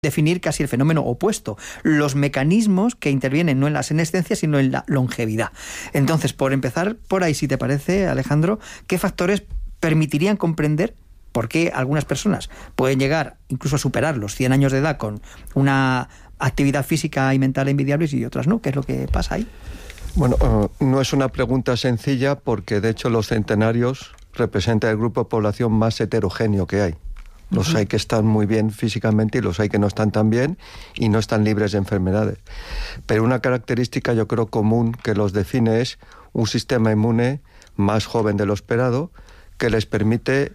definir casi el fenómeno opuesto, los mecanismos que intervienen no en la senescencia, sino en la longevidad. Entonces, por empezar por ahí, si te parece, Alejandro, ¿qué factores permitirían comprender por qué algunas personas pueden llegar incluso a superar los 100 años de edad con una actividad física y mental envidiables y otras no? ¿Qué es lo que pasa ahí? Bueno, no es una pregunta sencilla porque de hecho los centenarios representan el grupo de población más heterogéneo que hay. Los hay que están muy bien físicamente y los hay que no están tan bien y no están libres de enfermedades. Pero una característica yo creo común que los define es un sistema inmune más joven de lo esperado que les permite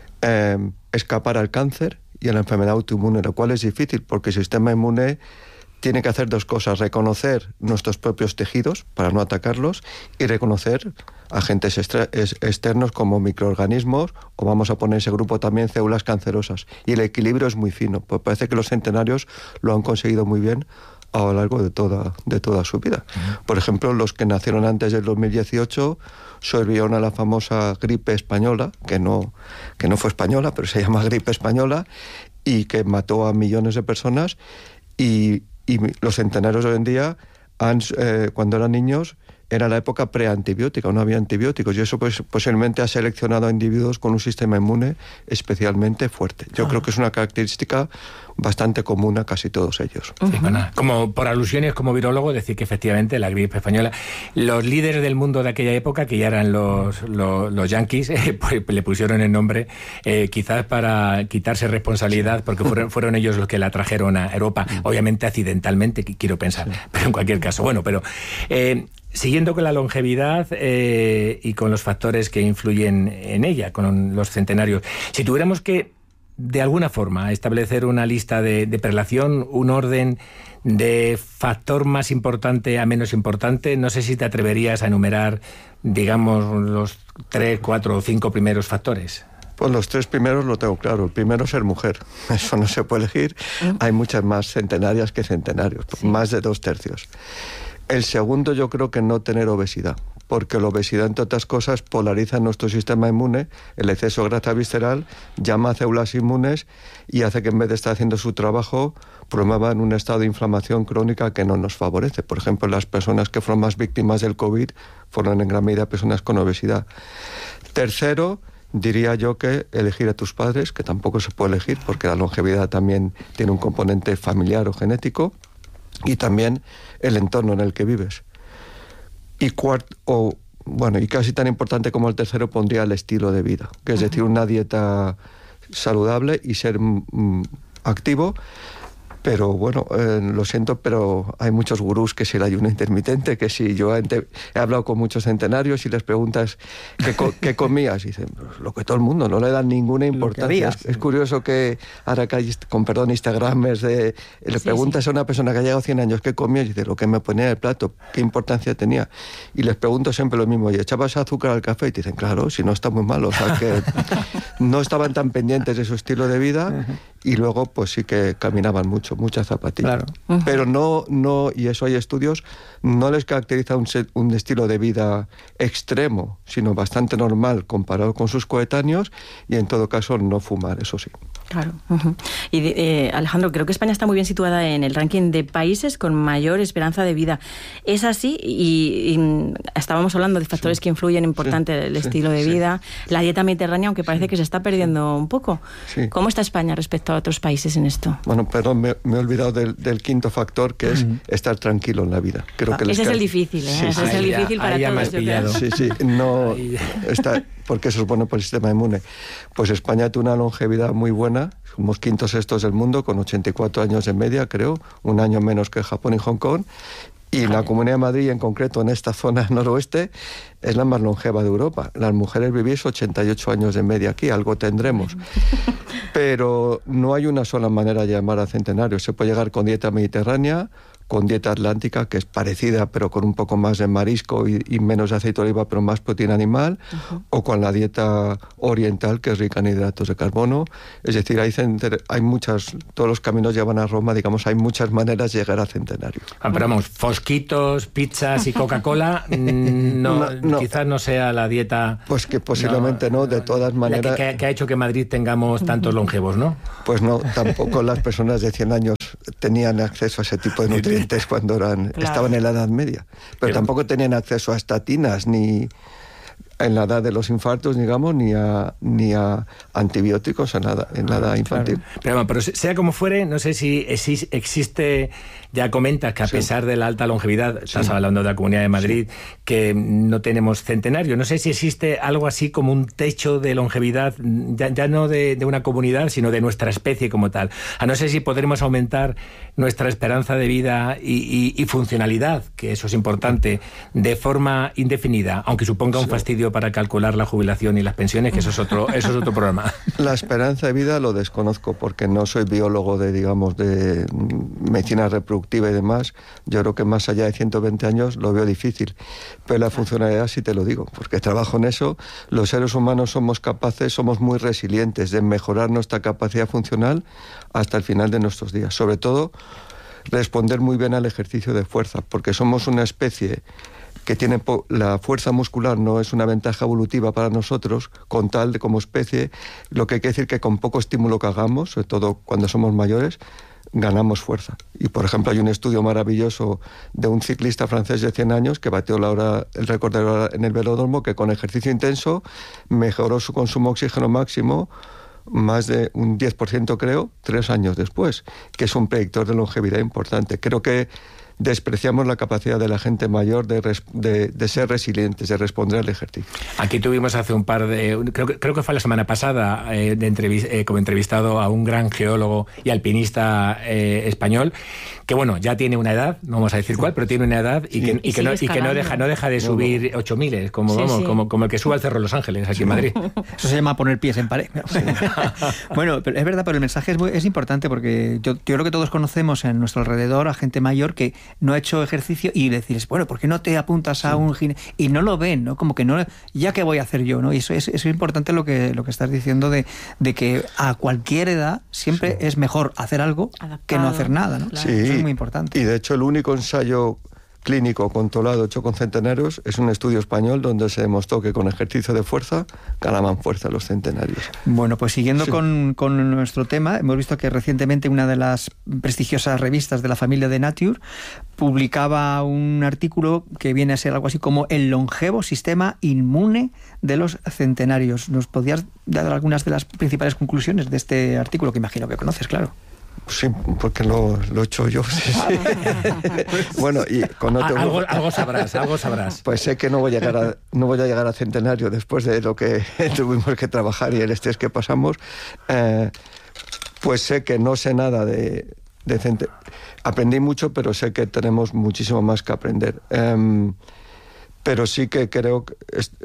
escapar al cáncer y a la enfermedad autoinmune, lo cual es difícil porque el sistema inmune tiene que hacer dos cosas: reconocer nuestros propios tejidos para no atacarlos y reconocer agentes externos como microorganismos, o vamos a poner ese grupo también células cancerosas. Y el equilibrio es muy fino, pues parece que los centenarios lo han conseguido muy bien a lo largo de toda su vida. Por ejemplo, los que nacieron antes del 2018 sobrevivieron a la famosa gripe española, que no fue española, pero se llama gripe española, y que mató a millones de personas. Y los centenarios hoy en día, cuando eran niños, era la época preantibiótica, no había antibióticos, y eso pues posiblemente ha seleccionado a individuos con un sistema inmune especialmente fuerte. Yo creo que es una característica bastante común a casi todos ellos. Sí, bueno, como por alusiones, como virólogo, decir que efectivamente la gripe española, los líderes del mundo de aquella época, que ya eran los yanquis, pues le pusieron el nombre quizás para quitarse responsabilidad, porque fueron ellos los que la trajeron a Europa, obviamente accidentalmente, quiero pensar, pero en cualquier caso. Bueno, pero siguiendo con la longevidad y con los factores que influyen en ella, con los centenarios, si tuviéramos que de alguna forma establecer una lista de prelación, un orden de factor más importante a menos importante, no sé si te atreverías a enumerar, digamos, los 3, 4 o 5 primeros factores. Pues los 3 primeros lo tengo claro. El primero es ser mujer. Eso no se puede elegir. Hay muchas más centenarias que centenarios, más de 2/3. El segundo yo creo que no tener obesidad, porque la obesidad, entre otras cosas, polariza nuestro sistema inmune. El exceso de grasa visceral llama a células inmunes y hace que en vez de estar haciendo su trabajo, promuevan un estado de inflamación crónica que no nos favorece. Por ejemplo, las personas que fueron más víctimas del COVID fueron en gran medida personas con obesidad. Tercero, diría yo que elegir a tus padres, que tampoco se puede elegir porque la longevidad también tiene un componente familiar o genético, y también el entorno en el que vives. Y y casi tan importante como el tercero, pondría el estilo de vida, que es decir, una dieta saludable y ser activo. Pero bueno, lo siento, pero hay muchos gurús que si el ayuno intermitente, que si yo he hablado con muchos centenarios y les preguntas ¿qué comías? Y dicen, pues, lo que todo el mundo, no le dan ninguna importancia. Es curioso que ahora que hay, con perdón, Instagramers, le preguntas a una persona que ha llegado a 100 años ¿qué comías? Y dice, lo que me ponía en el plato, ¿qué importancia tenía? Y les pregunto siempre lo mismo, ¿y echabas azúcar al café? Y te dicen, claro, si no está muy mal. O sea que no estaban tan pendientes de su estilo de vida. Y luego pues sí que caminaban muchas zapatillas. Claro. Pero no, y eso hay estudios, no les caracteriza un estilo de vida extremo, sino bastante normal comparado con sus coetáneos, y en todo caso no fumar, eso sí. Claro. Y Alejandro, creo que España está muy bien situada en el ranking de países con mayor esperanza de vida. ¿Es así? Y estábamos hablando de factores que influyen importante el estilo de vida, la dieta mediterránea, aunque parece que se está perdiendo un poco. Sí. ¿Cómo está España respecto a otros países en esto? Bueno, perdón, me he olvidado del quinto factor, que es estar tranquilo en la vida. Creo que ese es el difícil, ¿eh? Ese es el difícil para todos. Sí, no está, porque eso es bueno para el sistema inmune. Pues España tiene una longevidad muy buena, somos 5º o 6º del mundo, con 84 años de media, creo, un año menos que Japón y Hong Kong. Y la Comunidad de Madrid, en concreto en esta zona noroeste, es la más longeva de Europa. Las mujeres vivís 88 años de media aquí, algo tendremos. Pero no hay una sola manera de llamar a centenarios. Se puede llegar con dieta mediterránea, con dieta atlántica, que es parecida pero con un poco más de marisco y menos de aceite de oliva pero más proteína animal, o con la dieta oriental, que es rica en hidratos de carbono. Es decir, hay muchas, todos los caminos llevan a Roma, digamos, hay muchas maneras de llegar al centenario. Pero vamos, fosquitos, pizzas y Coca-Cola, no, quizás no sea la dieta... Pues que posiblemente no, de todas maneras... Que ha hecho que en Madrid tengamos tantos longevos, ¿no? Pues no, tampoco las personas de 100 años tenían acceso a ese tipo de nutrientes cuando estaban en la Edad Media. Pero tampoco tenían acceso a estatinas, ni en la edad de los infartos, digamos, ni a antibióticos en la edad infantil. Claro. Pero sea como fuere, no sé si existe, ya comentas que a pesar de la alta longevidad, estás hablando de la Comunidad de Madrid, que no tenemos centenario. No sé si existe algo así como un techo de longevidad, ya no de una comunidad, sino de nuestra especie como tal. No sé si podremos aumentar nuestra esperanza de vida y funcionalidad, que eso es importante, de forma indefinida, aunque suponga un fastidio para calcular la jubilación y las pensiones, que eso es otro programa. La esperanza de vida lo desconozco, porque no soy biólogo de medicina reproductiva y demás. Yo creo que más allá de 120 años lo veo difícil, pero la funcionalidad sí te lo digo, porque trabajo en eso. Los seres humanos somos muy resilientes de mejorar nuestra capacidad funcional hasta el final de nuestros días. Sobre todo, responder muy bien al ejercicio de fuerza, porque somos una especie que tiene la fuerza muscular, no es una ventaja evolutiva para nosotros, con tal de como especie, lo que quiere decir que con poco estímulo que hagamos, sobre todo cuando somos mayores, ganamos fuerza. Y por ejemplo hay un estudio maravilloso de un ciclista francés de 100 años que batió el récord de la hora en el velódromo, que con ejercicio intenso mejoró su consumo de oxígeno máximo más de un 10%, creo, 3 años después, que es un predictor de longevidad importante. Creo que despreciamos la capacidad de la gente mayor de ser resilientes, de responder al ejercicio. Aquí tuvimos hace un par de... Creo que fue la semana pasada, como entrevistado a un gran geólogo y alpinista español, que bueno, ya tiene una edad, no vamos a decir cuál, pero tiene una edad y que no deja de subir 8000, como el que sube al Cerro de Los Ángeles, aquí en Madrid. Eso se llama poner pies en pared. Bueno, pero es verdad, pero el mensaje es importante, porque yo creo que todos conocemos en nuestro alrededor a gente mayor que no ha hecho ejercicio y decirles, bueno, ¿por qué no te apuntas a un gimnasio? Y no lo ven, ¿no? Como que no, ya que voy a hacer yo, ¿no? Y eso es importante lo que estás diciendo de que a cualquier edad siempre es mejor hacer algo que no hacer nada, ¿no? Sí, eso es muy importante. Y de hecho el único ensayo clínico controlado hecho con centenarios es un estudio español donde se demostró que con ejercicio de fuerza ganaban fuerza los centenarios. Bueno, pues siguiendo con nuestro tema, hemos visto que recientemente una de las prestigiosas revistas de la familia de Nature publicaba un artículo que viene a ser algo así como el longevo sistema inmune de los centenarios. ¿Nos podrías dar algunas de las principales conclusiones de este artículo, que imagino que conoces, claro? Sí, porque lo he hecho yo. Sí. Bueno, y con algo sabrás. Pues sé que no voy a llegar a centenario después de lo que tuvimos que trabajar y el estrés que pasamos. Pues sé que no sé nada de centenario. Aprendí mucho, pero sé que tenemos muchísimo más que aprender. Pero sí que creo que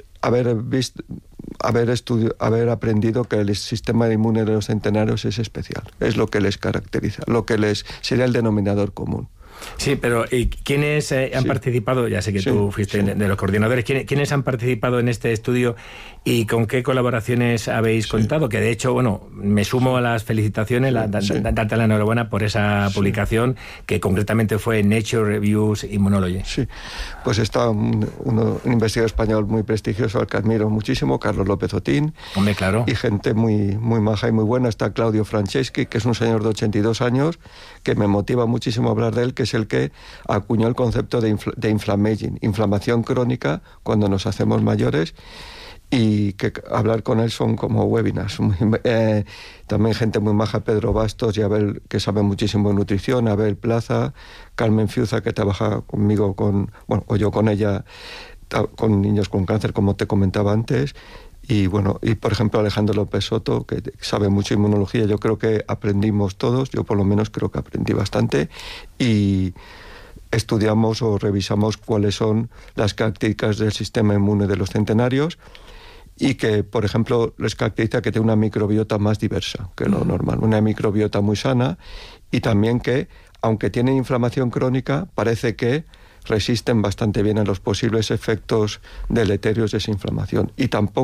haber aprendido que el sistema inmune de los centenarios es especial, es lo que les caracteriza, lo que sería el denominador común. Sí, pero ¿quiénes han participado? Ya sé que tú fuiste de los coordinadores. ¿Quiénes han participado en este estudio y con qué colaboraciones habéis contado? Que de hecho, bueno, me sumo a las felicitaciones, darte la enhorabuena por esa publicación, que concretamente fue en Nature Reviews Immunology. Sí, pues está un investigador español muy prestigioso al que admiro muchísimo, Carlos López Otín. Hombre, claro. Y gente muy, muy maja y muy buena. Está Claudio Franceschi, que es un señor de 82 años, que me motiva muchísimo hablar de él, que es el que acuñó el concepto de inflammaging, inflamación crónica cuando nos hacemos mayores, y que hablar con él son como webinars. También gente muy maja, Pedro Bastos y Abel, que sabe muchísimo de nutrición, Abel Plaza, Carmen Fiuza, que trabaja conmigo o yo con ella, con niños con cáncer, como te comentaba antes. Y bueno, y por ejemplo Alejandro López Soto, que sabe mucho de inmunología. Yo creo que aprendimos todos, yo por lo menos creo que aprendí bastante, y estudiamos o revisamos cuáles son las características del sistema inmune de los centenarios, y que, por ejemplo, les caracteriza que tiene una microbiota más diversa que lo normal, una microbiota muy sana, y también que aunque tienen inflamación crónica, parece que resisten bastante bien a los posibles efectos deleterios de esa inflamación.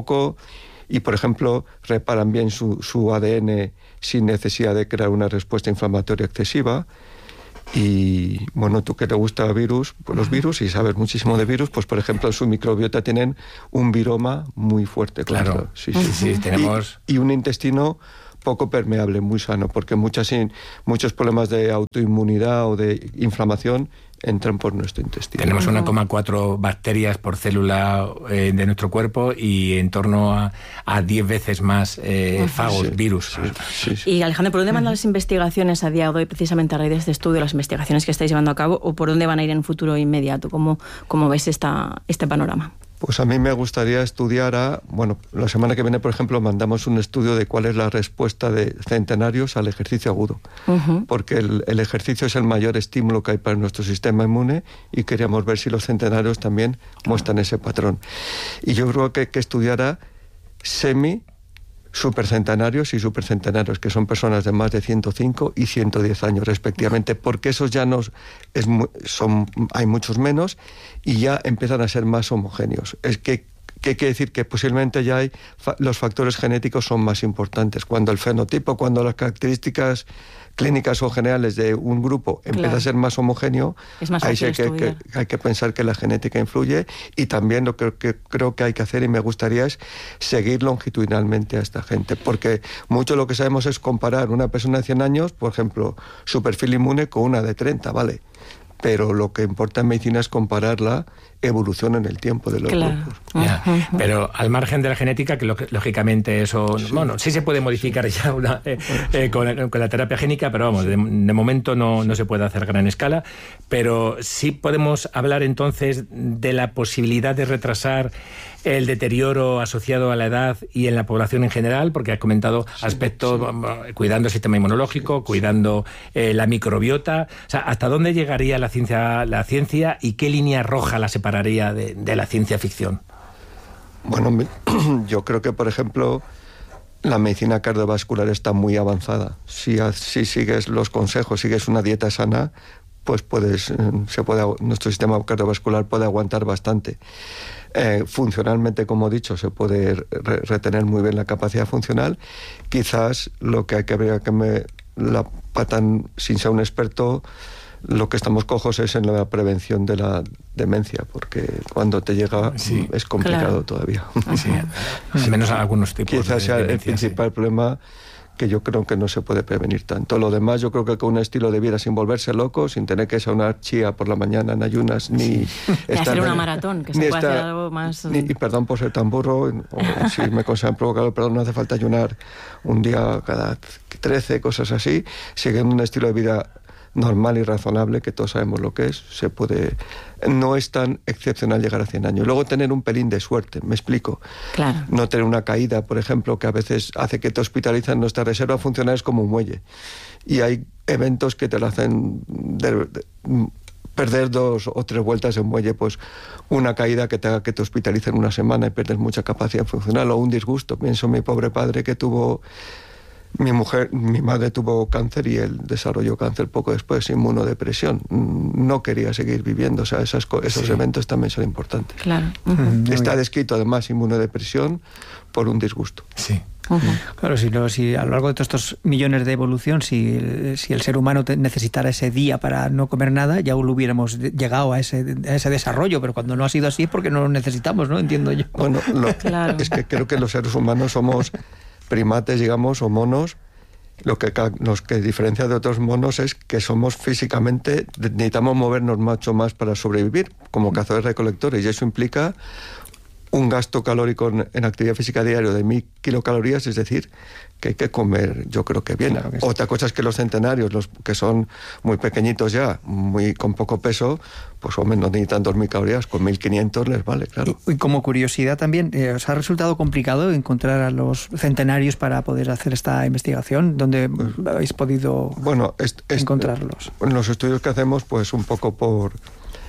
Y por ejemplo, reparan bien su ADN sin necesidad de crear una respuesta inflamatoria excesiva. Y bueno, tú que te gusta virus, pues los virus, y sabes muchísimo de virus, pues por ejemplo en su microbiota tienen un viroma muy fuerte. Claro, sí, tenemos... Y un intestino poco permeable, muy sano, porque muchos problemas de autoinmunidad o de inflamación entran por nuestro intestino. Tenemos 1,4 bacterias por célula de nuestro cuerpo y en torno a 10 veces más fagos, virus. Sí. Y Alejandro, ¿por dónde van las investigaciones a día de hoy, precisamente a raíz de este estudio, las investigaciones que estáis llevando a cabo, o por dónde van a ir en un futuro inmediato? ¿Cómo veis este panorama? Pues a mí me gustaría estudiar la semana que viene, por ejemplo, mandamos un estudio de cuál es la respuesta de centenarios al ejercicio agudo, porque el ejercicio es el mayor estímulo que hay para nuestro sistema inmune y queríamos ver si los centenarios también muestran ese patrón. Y yo creo que estudiara supercentenarios y supercentenarios, que son personas de más de 105 y 110 años respectivamente, porque esos ya hay muchos menos y ya empiezan a ser más homogéneos. ¿Qué quiere decir? Que posiblemente ya los factores genéticos son más importantes. Cuando el fenotipo, cuando las características clínicas o generales de un grupo empieza a ser más homogéneo, ahí sí que hay que pensar que la genética influye, y también lo que creo que hay que hacer, y me gustaría, es seguir longitudinalmente a esta gente, porque mucho lo que sabemos es comparar una persona de 100 años, por ejemplo, su perfil inmune, con una de 30, ¿vale? Pero lo que importa en medicina es comparar la evolución en el tiempo de los grupos. Pero al margen de la genética, que lógicamente eso... Bueno, sí se puede modificar ya con la terapia génica, pero vamos, de momento no se puede hacer a gran escala. Pero sí podemos hablar entonces de la posibilidad de retrasar el deterioro asociado a la edad y en la población en general, porque has comentado aspectos, cuidando el sistema inmunológico, cuidando la microbiota. O sea, ¿hasta dónde llegaría la ciencia y qué línea roja la separaría de la ciencia ficción? Bueno, yo creo que, por ejemplo, la medicina cardiovascular está muy avanzada. Si sigues los consejos, sigues una dieta sana, pues nuestro sistema cardiovascular puede aguantar bastante. Funcionalmente, como he dicho, se puede retener muy bien la capacidad funcional. Quizás lo que habría que la patan, sin ser un experto, lo que estamos cojos es en la prevención de la demencia, porque cuando te llega es complicado todavía. Sí, al menos algunos tipos. Quizás sea el principal problema, que yo creo que no se puede prevenir tanto. Lo demás, yo creo que con un estilo de vida sin volverse loco, sin tener que desayunar chía por la mañana en ayunas, ni hacer una maratón, que se puede hacer algo más... Y perdón por ser tan burro, o si me consideran provocado, perdón, no hace falta ayunar un día cada 13, cosas así, siguiendo un estilo de vida normal y razonable, que todos sabemos lo que es, se puede... No es tan excepcional llegar a 100 años. Luego tener un pelín de suerte, me explico. Claro. No tener una caída, por ejemplo, que a veces hace que te hospitalizan. Nuestra reserva funcional es como un muelle. Y hay eventos que te lo hacen perder 2 o 3 vueltas en muelle, pues una caída que te haga que te hospitalicen una semana y pierdes mucha capacidad funcional, o un disgusto. Pienso en mi pobre padre, que tuvo... Mi madre tuvo cáncer y él desarrolló cáncer poco después, inmunodepresión. No quería seguir viviendo, o sea, esos eventos también son importantes. Claro. Está descrito además inmunodepresión por un disgusto. Sí. Claro, si a lo largo de todos estos millones de evolución, si el ser humano necesitara ese día para no comer nada, ya lo hubiéramos llegado a ese desarrollo, pero cuando no ha sido así es porque no lo necesitamos, ¿no? Entiendo yo. Bueno, es que creo que los seres humanos somos primates, digamos, o monos. Lo que nos diferencia de otros monos es que somos físicamente, necesitamos movernos mucho más para sobrevivir, como cazadores recolectores, y eso implica un gasto calórico en actividad física diario de 1000 kilocalorías, es decir, que hay que comer, yo creo que bien. Claro que sí. Otra cosa es que los centenarios, los que son muy pequeñitos ya, con poco peso, pues hombre, no necesitan 2000 calorías, con 1500 les vale, claro. Y como curiosidad también, ¿os ha resultado complicado encontrar a los centenarios para poder hacer esta investigación? ¿Dónde habéis podido encontrarlos? En los estudios que hacemos, pues un poco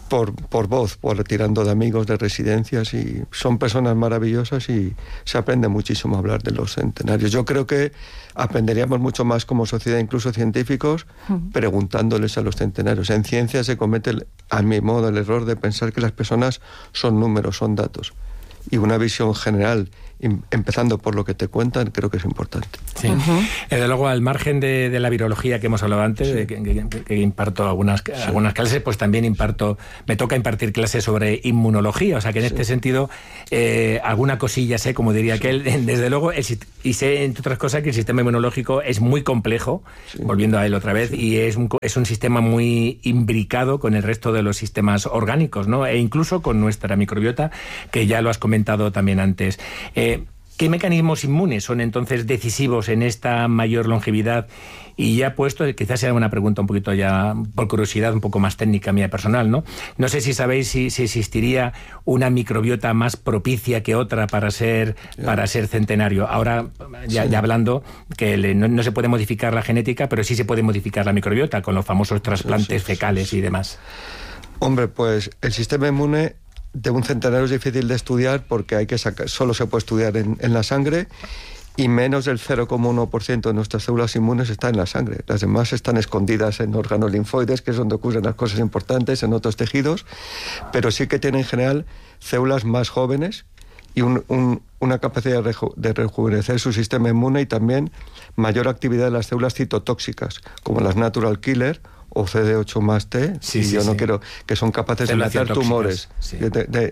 por voz, tirando de amigos, de residencias, y son personas maravillosas y se aprende muchísimo a hablar de los centenarios. Yo creo que aprenderíamos mucho más como sociedad, incluso científicos, preguntándoles a los centenarios. En ciencia se comete, a mi modo, el error de pensar que las personas son números, son datos. Y una visión general, empezando por lo que te cuentan, creo que es importante. Sí. Desde luego, al margen de la virología que hemos hablado antes, sí, de que imparto algunas clases, pues también me toca impartir clases sobre inmunología, o sea que en este sentido alguna cosilla sé, como diría aquel, desde luego, y sé, entre otras cosas, que el sistema inmunológico es muy complejo, volviendo a él otra vez, y es un sistema muy imbricado con el resto de los sistemas orgánicos, ¿no? E incluso con nuestra microbiota, que ya lo has comentado también antes. ¿Qué mecanismos inmunes son entonces decisivos en esta mayor longevidad? Y ya puesto, quizás sea una pregunta un poquito ya, por curiosidad, un poco más técnica mía personal, ¿no? No sé si sabéis si existiría una microbiota más propicia que otra para ser centenario. Ahora, ya hablando, que no se puede modificar la genética, pero sí se puede modificar la microbiota con los famosos trasplantes fecales y demás. Hombre, pues el sistema inmune de un centenario es difícil de estudiar porque solo se puede estudiar en la sangre, y menos del 0,1% de nuestras células inmunes está en la sangre. Las demás están escondidas en órganos linfoides, que es donde ocurren las cosas importantes, en otros tejidos, pero sí que tienen en general células más jóvenes y una capacidad de rejuvenecer su sistema inmune, y también mayor actividad de las células citotóxicas, como las natural killer o CD8 más T, quiero, que son capaces de matar tumores. Sí.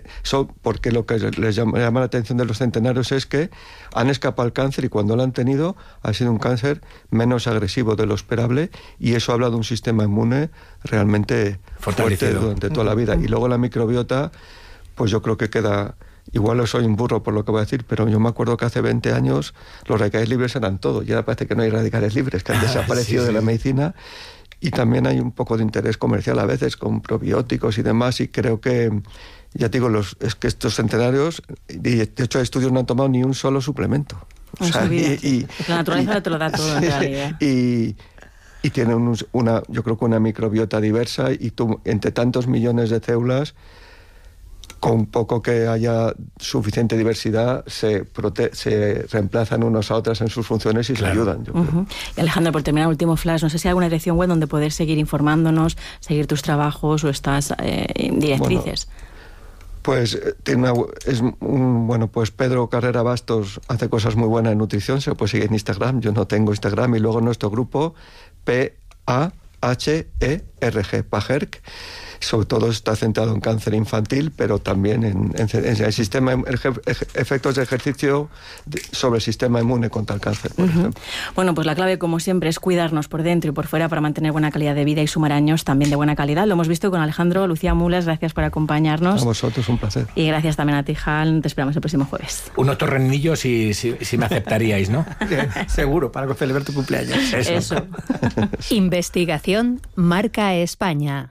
Porque lo que les llama la atención de los centenarios es que han escapado al cáncer, y cuando lo han tenido ha sido un cáncer menos agresivo de lo esperable, y eso habla de un sistema inmune realmente fuerte durante toda la vida. Y luego la microbiota, pues yo creo que queda... Igual soy un burro por lo que voy a decir, pero yo me acuerdo que hace 20 años los radicales libres eran todo, y ahora parece que no hay radicales libres, que han desaparecido de la medicina. Y también hay un poco de interés comercial a veces con probióticos y demás, y creo que, ya te digo, es que estos centenarios, de hecho, estudios no han tomado ni un solo suplemento. La naturaleza te lo da todo, en realidad. Y tienen yo creo que una microbiota diversa, y tú, entre tantos millones de células, con poco que haya suficiente diversidad, se reemplazan unos a otras en sus funciones y se ayudan. Yo creo. Y Alejandro, por terminar, último flash, no sé si hay alguna dirección web donde poder seguir informándonos, seguir tus trabajos o estas directrices. Bueno, pues pues Pedro Carrera Bastos hace cosas muy buenas en nutrición, se puede seguir en Instagram, yo no tengo Instagram, y luego nuestro grupo PAHERG, PAHERG, sobre todo está centrado en cáncer infantil, pero también en el sistema, efectos de ejercicio sobre el sistema inmune contra el cáncer, por ejemplo. Bueno, pues la clave, como siempre, es cuidarnos por dentro y por fuera para mantener buena calidad de vida y sumar años también de buena calidad. Lo hemos visto con Alejandro. Lucía Mulas, gracias por acompañarnos. A vosotros, un placer. Y gracias también a ti, Hal. Te esperamos el próximo jueves. Unos torrenillos si me aceptaríais, ¿no? Seguro, para celebrar tu cumpleaños. Eso. Investigación Marca España.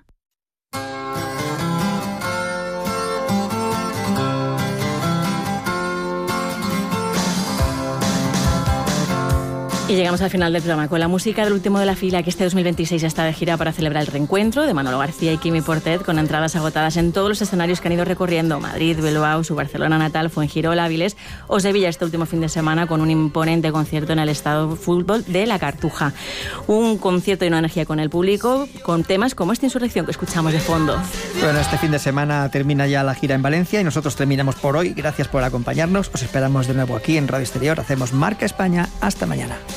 Y llegamos al final del programa con la música del último de la fila, que este 2026 está de gira para celebrar el reencuentro de Manolo García y Quimi Portet, con entradas agotadas en todos los escenarios que han ido recorriendo: Madrid, Bilbao, su Barcelona natal, Fuengirola, Áviles o Sevilla este último fin de semana, con un imponente concierto en el Estadio Fútbol de La Cartuja. Un concierto y una energía con el público, con temas como esta Insurrección que escuchamos de fondo. Bueno, este fin de semana termina ya la gira en Valencia y nosotros terminamos por hoy. Gracias por acompañarnos. Os esperamos de nuevo aquí en Radio Exterior. Hacemos Marca España. Hasta mañana.